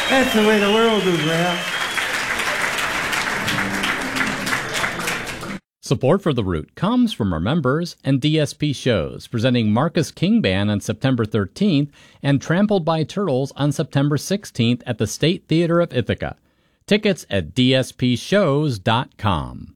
That's the way the world is, man. Support for The Root comes from our members and DSP shows, presenting Marcus King Band on September 13th and Trampled by Turtles on September 16th at the State Theater of Ithaca. Tickets at dspshows.com.